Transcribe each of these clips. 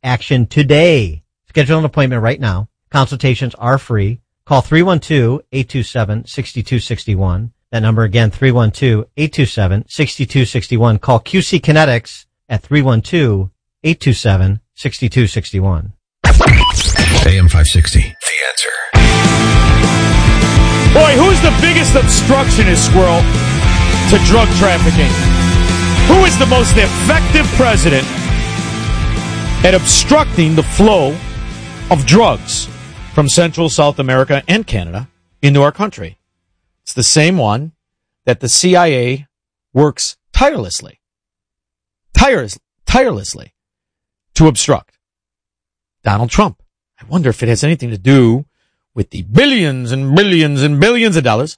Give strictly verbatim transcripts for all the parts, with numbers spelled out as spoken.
action today. Schedule an appointment right now. Consultations are free. Call three one two, eight two seven, six two six one. That number again, three one two, eight two seven, six two six one. Call Q C Kinetics at three one two, eight two seven, six two six one. A M five sixty. The Answer. Boy, who's the biggest obstructionist, Squirrel, to drug trafficking? Who is the most effective president at obstructing the flow of drugs from Central, South America, and Canada into our country? It's the same one that the C I A works tirelessly, tires, tirelessly to obstruct. Donald Trump. I wonder if it has anything to do with the billions and billions and billions of dollars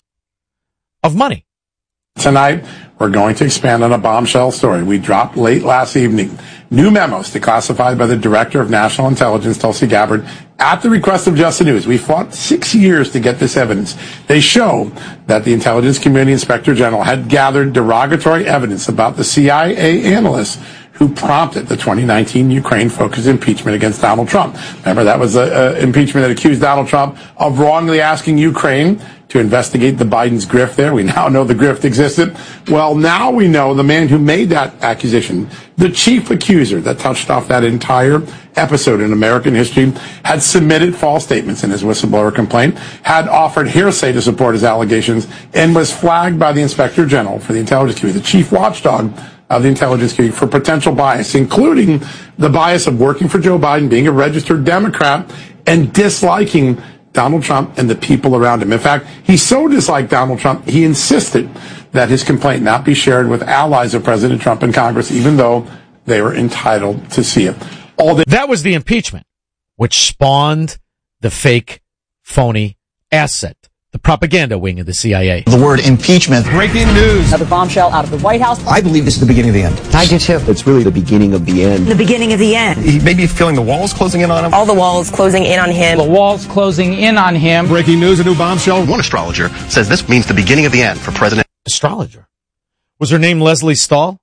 of money. Tonight, we're going to expand on a bombshell story we dropped late last evening. New memos declassified by the Director of National Intelligence, Tulsi Gabbard, at the request of Just the News. We fought six years to get this evidence. They show that the Intelligence Community Inspector General had gathered derogatory evidence about the C I A analysts who prompted the twenty nineteen Ukraine-focused impeachment against Donald Trump. Remember, that was an impeachment that accused Donald Trump of wrongly asking Ukraine to investigate the Biden's grift there. We now know the grift existed. Well, now we know the man who made that accusation, the chief accuser that touched off that entire episode in American history, had submitted false statements in his whistleblower complaint, had offered hearsay to support his allegations, and was flagged by the Inspector General for the Intelligence Community, the chief watchdog of the Intelligence Community, for potential bias, including the bias of working for Joe Biden, being a registered Democrat, and disliking Donald Trump and the people around him. In fact, he so disliked Donald Trump, he insisted that his complaint not be shared with allies of President Trump in Congress, even though they were entitled to see it. All day- that was the impeachment, which spawned the fake, phony asset, the propaganda wing of the C I A. The word impeachment. Breaking news. Another bombshell out of the White House. I believe this is the beginning of the end. I do too. It's really the beginning of the end. The beginning of the end. He may be feeling the walls closing in on him. All the walls closing in on him. The walls closing in on him. Breaking news, a new bombshell. One astrologer says this means the beginning of the end for President. Astrologer. Was her name Leslie Stahl?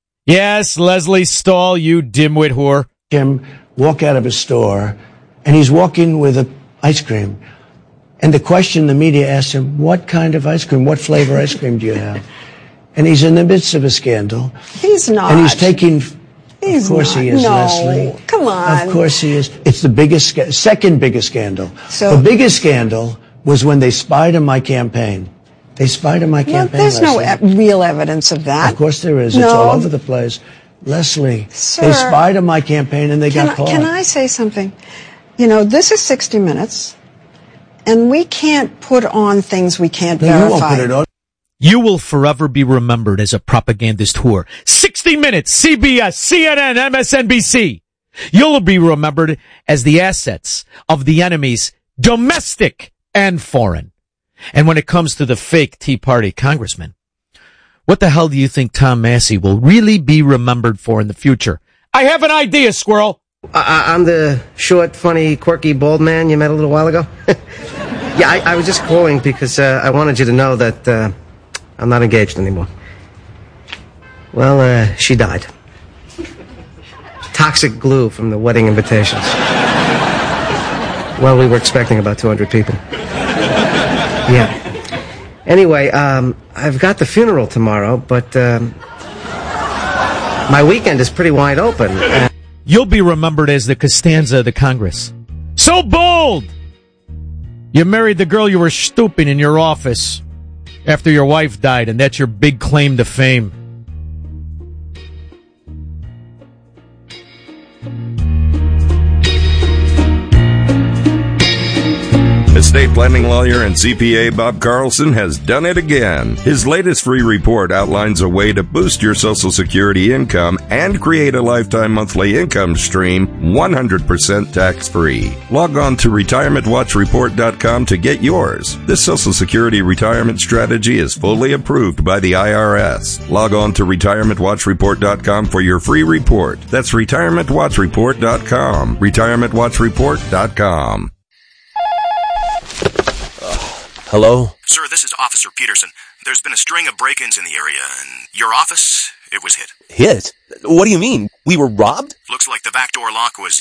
Yes, Leslie Stahl, you dimwit whore. Him walk out of a store, and he's walking with a ice cream. And the question the media asks him, what kind of ice cream, what flavor ice cream do you have? And he's in the midst of a scandal. He's not. And he's taking, he's of course not. he is, no. Leslie. Come on. Of course he is. It's the biggest, second biggest scandal. So, the biggest scandal was when they spied on my campaign. They spied on my well, campaign, there's Leslie. no e- real evidence of that. Of course there is. No. It's all over the place. Leslie, Sir, they spied on my campaign and they can got I, caught. Can I say something? You know, this is sixty minutes. And we can't put on things we can't no, verify. You won't put it on. You will forever be remembered as a propagandist whore. sixty minutes, C B S, C N N, M S N B C. You'll be remembered as the assets of the enemies, domestic and foreign. And when it comes to the fake Tea Party congressman, what the hell do you think Tom Massey will really be remembered for in the future? I have an idea, Squirrel. Uh, I'm the short, funny, quirky, bald man you met a little while ago. yeah, I, I was just calling because uh, I wanted you to know that uh, I'm not engaged anymore. Well, uh, she died. Toxic glue from the wedding invitations. Well, we were expecting about two hundred people. Yeah. Anyway, um, I've got the funeral tomorrow, but um, my weekend is pretty wide open. Uh, You'll be remembered as the Costanza of the Congress. So bold! You married the girl you were stooping in your office after your wife died, and that's your big claim to fame. Estate planning lawyer and C P A Bob Carlson has done it again. His latest free report outlines a way to boost your Social Security income and create a lifetime monthly income stream one hundred percent tax-free. Log on to retirement watch report dot com to get yours. This Social Security retirement strategy is fully approved by the I R S. Log on to retirement watch report dot com for your free report. That's retirement watch report dot com. retirement watch report dot com. Hello? Sir, this is Officer Peterson. There's been a string of break-ins in the area, and your office, it was hit. Hit? What do you mean? We were robbed? Looks like the back door lock was